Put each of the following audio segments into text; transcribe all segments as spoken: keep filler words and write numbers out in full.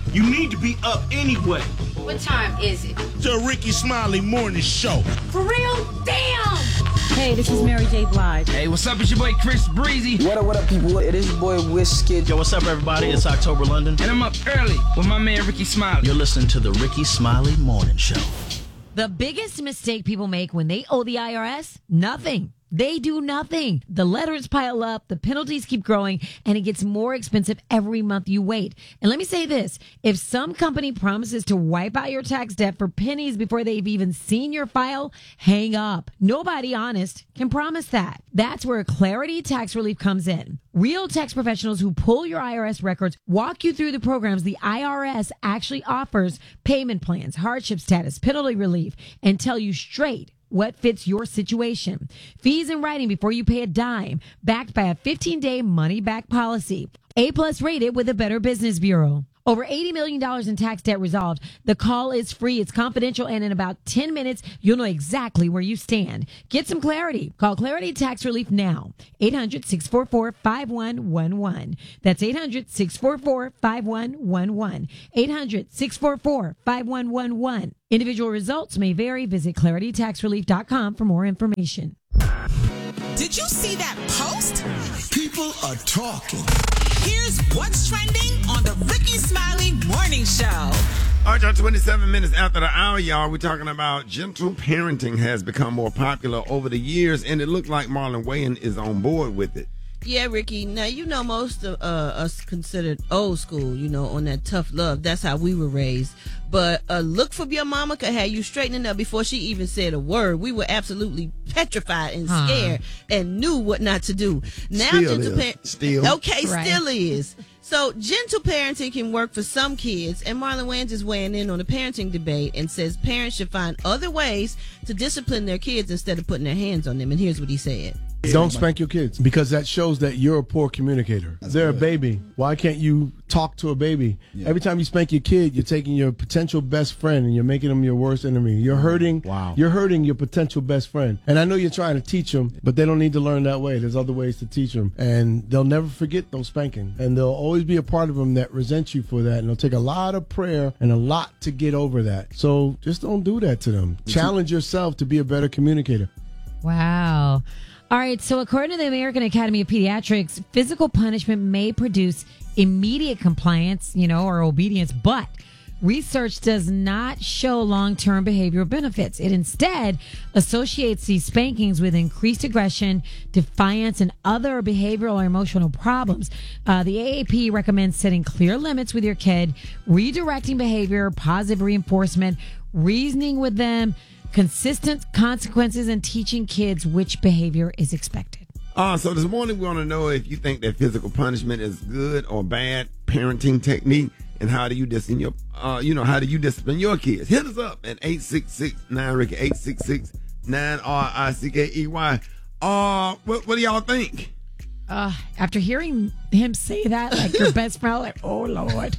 You need to be up anyway. What time is it? The Ricky Smiley Morning Show. For real? Damn! Hey, this is Mary J. Blige. Hey, what's up? It's your boy Chris Breezy. What up, what up, people? It is your boy Wizkid. Yo, what's up, everybody? It's October London. And I'm up early with my man Ricky Smiley. You're listening to the Ricky Smiley Morning Show. The biggest mistake people make when they owe the I R S? Nothing. They do nothing. The letters pile up, the penalties keep growing, and it gets more expensive every month you wait. And let me say this. If some company promises to wipe out your tax debt for pennies before they've even seen your file, hang up. Nobody honest can promise that. That's where Clarity Tax Relief comes in. Real tax professionals who pull your I R S records walk you through the programs the I R S actually offers, payment plans, hardship status, penalty relief, and tell you straight what fits your situation. Fees in writing before you pay a dime, backed by a fifteen-day money-back policy. A-plus rated with the Better Business Bureau. Over eighty million dollars in tax debt resolved. The call is free. It's confidential, and in about ten minutes, you'll know exactly where you stand. Get some clarity. Call Clarity Tax Relief now. eight hundred, six four four, five one one one. That's eight hundred, six four four, five one one one. eight hundred, six four four, five one one one. Individual results may vary. Visit clarity tax relief dot com for more information. Did you see that post? People are talking. Here's what's trending on the Ricky Smiley Morning Show. All right, y'all, twenty-seven minutes after the hour, y'all, we're talking about gentle parenting has become more popular over the years, and it looks like Marlon Wayans is on board with it. Yeah, Ricky. Now, you know, most of uh, us considered old school, you know, on that tough love. That's how we were raised. But a look from your mama could have you straightening up before she even said a word. We were absolutely petrified and huh. scared and knew what not to do. Now, Still gentle is. pa- Still. Okay, Right. still is. So, gentle parenting can work for some kids, and Marlon Wayans is weighing in on the parenting debate and says parents should find other ways to discipline their kids instead of putting their hands on them. And here's what he said. Don't spank your kids because that shows that you're a poor communicator. That's They're good. a baby. Why can't you talk to a baby? Yeah. Every time you spank your kid, you're taking your potential best friend and you're making them your worst enemy. You're hurting. Wow. You're hurting your potential best friend. And I know you're trying to teach them, but they don't need to learn that way. There's other ways to teach them, and they'll never forget those spanking. And there'll always be a part of them that resents you for that. And it'll take a lot of prayer and a lot to get over that. So just don't do that to them. Challenge yourself to be a better communicator. Wow. All right, so according to the American Academy of Pediatrics, physical punishment may produce immediate compliance, you know, or obedience, but research does not show long-term behavioral benefits. It instead associates these spankings with increased aggression, defiance, and other behavioral or emotional problems. Uh, the A A P recommends setting clear limits with your kid, redirecting behavior, positive reinforcement, reasoning with them, consistent consequences, and teaching kids which behavior is expected. Uh, so this morning we want to know if you think that physical punishment is good or bad parenting technique, and how do you discipline your, uh, you know, how do you discipline your kids? Hit us up at eight six six nine Ricky, eight six six nine R I C K E Y. Uh, what, what do y'all think? Uh, after hearing him say that, like your best friend, like, oh Lord.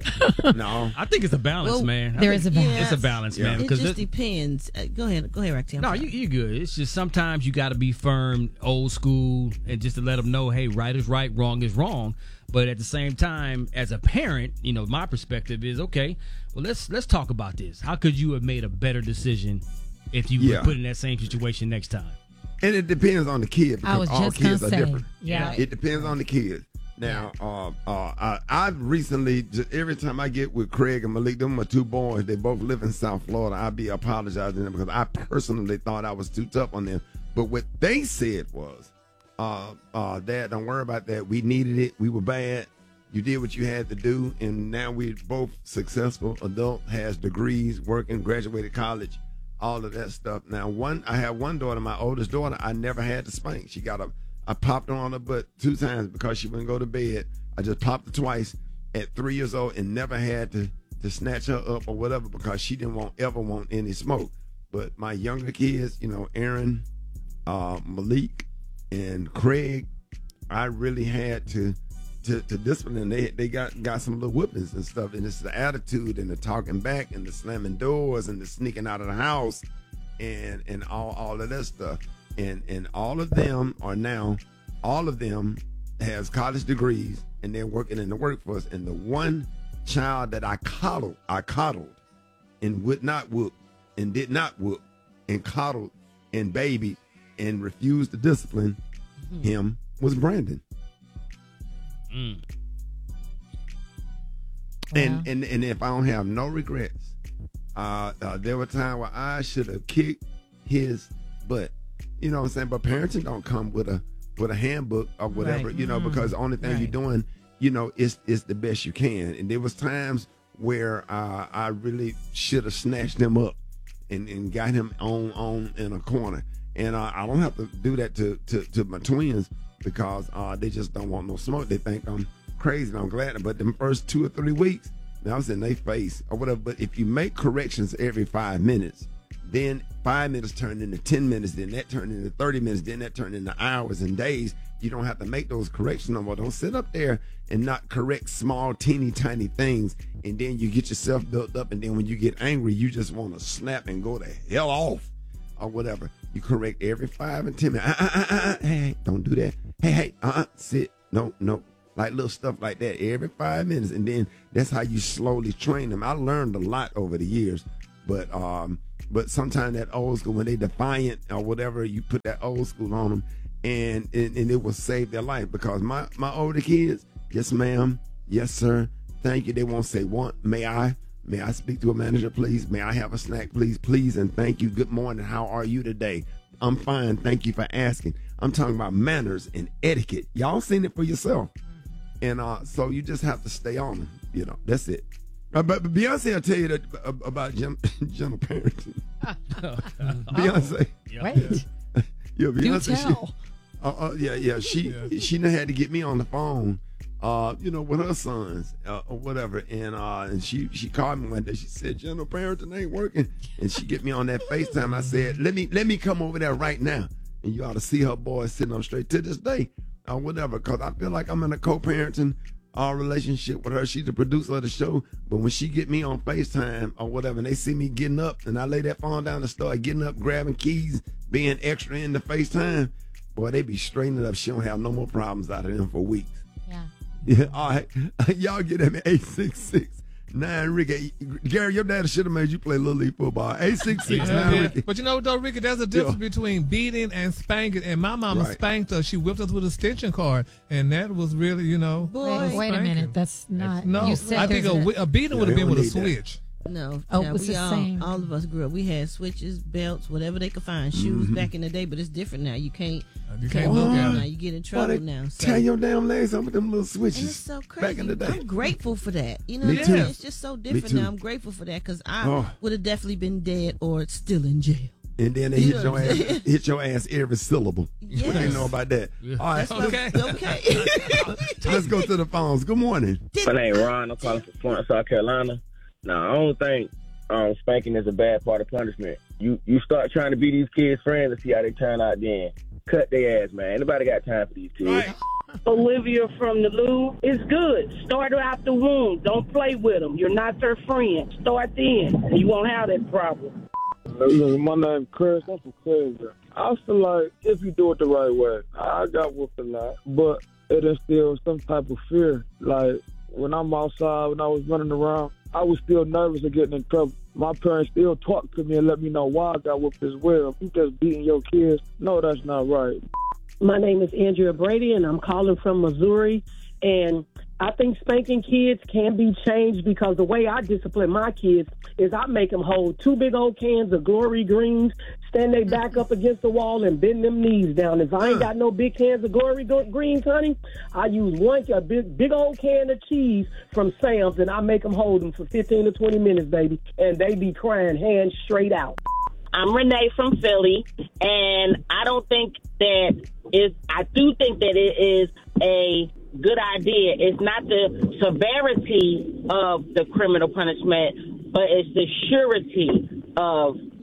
No, I think it's a balance, Well, man. I there think is a balance. It's a balance, Yeah. man. It Because just depends. Uh, go ahead. Go ahead, Roxy. I'm no, sorry. you you good. It's just sometimes you got to be firm, old school, and just to let them know, hey, right is right, wrong is wrong. But at the same time, as a parent, you know, my perspective is okay. Well, let's let's talk about this. How could you have made a better decision if you Yeah. were put in that same situation next time? and it depends on the kid I because was all just kids gonna are say, different. yeah. It depends on the kids. Now, uh, uh, I, I've recently, just every time I get with Craig and Malik, them are two boys. They both live in South Florida. I be apologizing to them because I personally thought I was too tough on them. But what they said was, uh, uh, Dad, don't worry about that. We needed it. We were bad. You did what you had to do, and now we're both successful. Adult, has degrees, working, graduated college, all of that stuff. Now, one, I have one daughter, my oldest daughter. I never had to spank. She got a, I popped her on her butt two times because she wouldn't go to bed. I just popped her twice at three years old and never had to to snatch her up or whatever because she didn't want ever want any smoke. But my younger kids, you know, Aaron, uh, Malik, and Craig, I really had to. To, to discipline them. They they got got some little whippings and stuff, and it's the attitude and the talking back and the slamming doors and the sneaking out of the house and and all all of that stuff. And and all of them are now, all of them has college degrees and they're working in the workforce. And the one child that I coddled, I coddled and would not whoop and did not whoop and coddled and babied and refused to discipline mm-hmm. him was Brandon. Mm. And, and and if I don't have no regrets, uh, uh, there were times where I should have kicked his butt. You know what I'm saying? But parenting don't come with a with a handbook or whatever, right. you know, mm. because the only thing right. you're doing, you know, is is the best you can. And there was times where uh, I really should have snatched him up and, and got him on on in a corner. And uh, I don't have to do that to to, to my twins because uh, they just don't want no smoke. They think I'm crazy, and I'm glad. But the first two or three weeks, I was in their face or whatever. But if you make corrections every five minutes, then five minutes turned into ten minutes, then that turned into thirty minutes, then that turned into hours and days. You don't have to make those corrections no more. Don't sit up there and not correct small, teeny, tiny things, and then you get yourself built up, and then when you get angry, you just want to snap and go the hell off or whatever. You correct every five and ten minutes. Uh, uh, uh, uh, hey, hey, don't do that. Hey, hey, uh-uh, sit. No, no. Like little stuff like that every five minutes, and then that's how you slowly train them. I learned a lot over the years, but um, but sometimes that old school, when they defiant or whatever, you put that old school on them, and and, and it will save their life. Because my my older kids, yes ma'am, yes sir, thank you. They won't say one. May I? May I speak to a manager, please? May I have a snack, please? Please and thank you. Good morning. How are you today? I'm fine. Thank you for asking. I'm talking about manners and etiquette. Y'all seen it for yourself. And uh, so you just have to stay on them, you know. That's it. Uh, but, but Beyonce, I'll tell you that uh, about gen- gentle parenting. Beyonce. Oh, wait. yeah, Beyonce. Do tell. She, uh, uh, yeah, yeah. She yeah. she done had to get me on the phone, uh, you know, with her sons uh, or whatever. And uh, and she she called me one day. She said, "Gentle parenting ain't working." And she get me on that FaceTime. I said, "Let me let me come over there right now." And you ought to see her boys sitting up straight to this day. Or whatever, because I feel like I'm in a co-parenting uh, relationship with her. She's the producer of the show, but when she get me on FaceTime or whatever, and they see me getting up, and I lay that phone down and start getting up, grabbing keys, being extra in the FaceTime, boy, they be straightening up. She don't have no more problems out of them for weeks. Yeah. Yeah, all right. Y'all get at me, eight six six nine Ricky. Gary, your daddy should have made you play Little League football. eight six six nine yeah. Ricky. But you know, though, Ricky, there's a difference yeah. between beating and spanking. And my mama Right. spanked us. She whipped us with a extension cord. And that was really, you know. Wait, wait a minute. That's not. No, you said I think a, there's a beating Yeah, would have we been with a don't need that. switch. No, Oh, yeah, it's we the all, same. all of us grew up. We had switches, belts, whatever they could find, shoes Mhm. back in the day, but it's different now. You can't, You can't can't look look at at now. it. You get in Boy, trouble they now. So. Tie your damn legs up with them little switches. And it's so crazy. Back in the day. I'm grateful for that. You know Me what I'm too. saying? It's just so different too. now. I'm grateful for that because I Oh. would have definitely been dead or still in jail. And then they You hit know your what I'm ass, saying? hit your ass every syllable. Yes. What you know about that? All right, That's what Okay. I'm- okay. let's go to the phones. Good morning. My name Ron. I'm calling from Florence, South Carolina. Now, I don't think um, spanking is a bad part of punishment. You you start trying to be these kids' friends and see how they turn out then. Cut their ass, man. Anybody got time for these kids? Right. Olivia from the Louvre. It's good. Start out the womb. Don't play with them. You're not their friend. Start then, and you won't have that problem. Look, my name's Chris. I'm from Cleveland. I feel like if you do it the right way, I got whooped a lot, but it instills some type of fear. Like when I'm outside, when I was running around, I was still nervous of getting in trouble. My parents still talk to me and let me know why I got whooped as well. You just beating your kids. No, that's not right. My name is Andrea Brady, and I'm calling from Missouri. And I think spanking kids can be changed because the way I discipline my kids is I make them hold two big old cans of Glory Greens, stand they back up against the wall, and bend them knees down. If I ain't got no big cans of Glory Greens, honey, I use one a big, big old can of cheese from Sam's, and I make them hold them for fifteen to twenty minutes, baby, and they be crying hands straight out. I'm Renee from Philly, and I don't think that is. I do think that it is a good idea. It's not the severity of the criminal punishment, but it's the surety of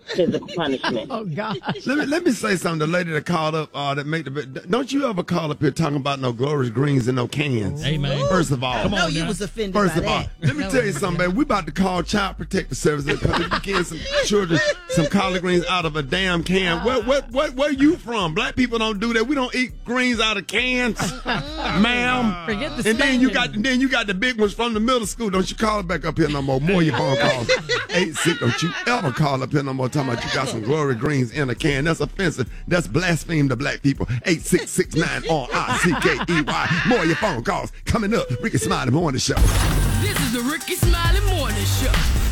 physical punishment. Oh God! Let me let me say something. The lady that called up, uh, that make the don't you ever call up here talking about no glorious greens and no cans? Hey man, first of all, I know you was offended First by of all, that. let me No. tell you something, man. We about to call Child Protective Services because we getting some children some collard greens out of a damn can. Where, where, where, where you from? Black people don't do that. We don't eat greens out of cans, ma'am. Forget the And then you spanking. got then you got the big ones from the middle school. Don't you call it back up here no more. More your phone calls. Eight six. Don't you ever call up here no more talking about you got some glory greens in a can. That's offensive. That's blaspheme to black people. Eight six six nine R I C K E Y. More your phone calls coming up. Ricky Smiley Morning Show. This is the Ricky Smiley Morning Show.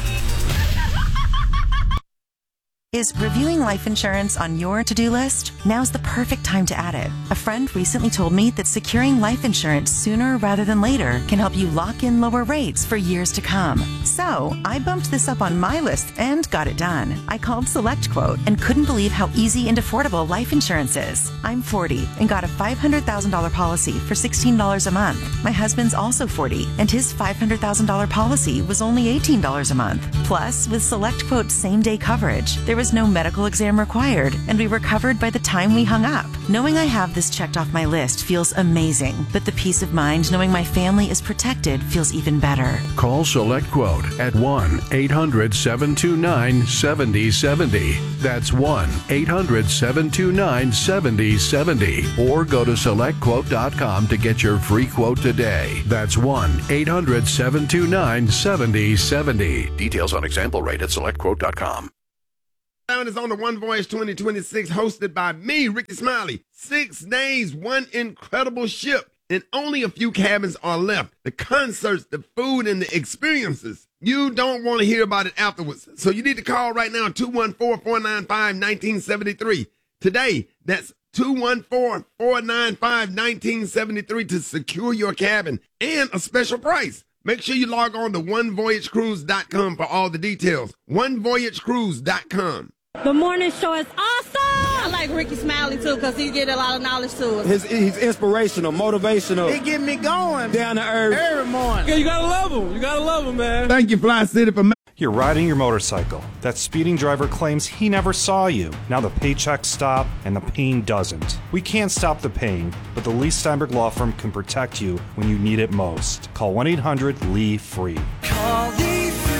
Is reviewing life insurance on your to-do list? Now's the perfect time to add it. A friend recently told me that securing life insurance sooner rather than later can help you lock in lower rates for years to come. So I bumped this up on my list and got it done. I called SelectQuote and couldn't believe how easy and affordable life insurance is. I'm forty and got a five hundred thousand dollars policy for sixteen dollars a month. My husband's also forty and his five hundred thousand dollars policy was only eighteen dollars a month. Plus, with SelectQuote's same-day coverage, there was no medical exam required, and we were covered by the time we hung up. Knowing I have this checked off my list feels amazing, but the peace of mind knowing my family is protected feels even better. Call SelectQuote at one eight hundred seven two nine seven zero seven zero. That's one eight hundred seven two nine seven zero seven zero. Or go to select quote dot com to get your free quote today. That's one eight hundred seven two nine seven zero seven zero. Details on example rate at select quote dot com. Is on the One Voyage twenty twenty-six, hosted by me, Ricky Smiley. Six days, one incredible ship, and only a few cabins are left. The concerts, the food, and the experiences. You don't want to hear about it afterwards. So you need to call right now, two one four, four nine five, one nine seven three. Today, that's two one four, four nine five, one nine seven three to secure your cabin and a special price. Make sure you log on to one voyage cruise dot com for all the details. one voyage cruise dot com. The morning show is awesome. I like Ricky Smiley too because he get a lot of knowledge to us. His, he's inspirational, motivational. He get me going. Down to earth. Every morning. Yeah, you gotta love him. You gotta love him, man. Thank you, Fly City, for. You're riding your motorcycle. That speeding driver claims he never saw you. Now the paychecks stop and the pain doesn't. We can't stop the pain, but the Lee Steinberg Law Firm can protect you when you need it most. Call one eight hundred L E E FREE. Call Lee Free.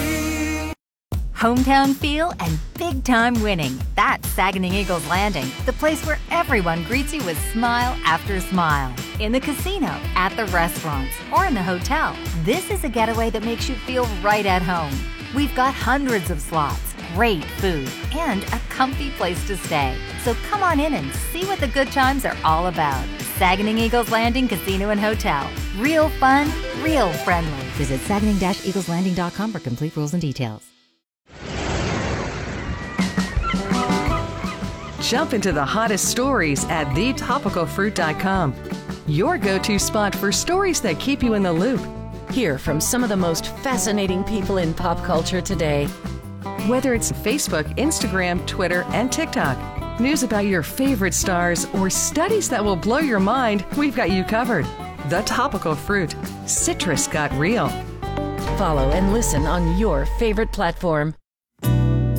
Hometown feel and big time winning. That's Saginaw Eagles Landing, the place where everyone greets you with smile after smile. In the casino, at the restaurants, or in the hotel, this is a getaway that makes you feel right at home. We've got hundreds of slots, great food, and a comfy place to stay. So come on in and see what the good times are all about. Saginaw Eagles Landing Casino and Hotel. Real fun, real friendly. Visit Saginaw Eagles Landing dot com for complete rules and details. Jump into the hottest stories at the topical fruit dot com. Your go-to spot for stories that keep you in the loop. Hear from some of the most fascinating people in pop culture today. Whether it's Facebook, Instagram, Twitter, and TikTok, news about your favorite stars, or studies that will blow your mind, we've got you covered. The Topical Fruit. Citrus got real. Follow and listen on your favorite platform.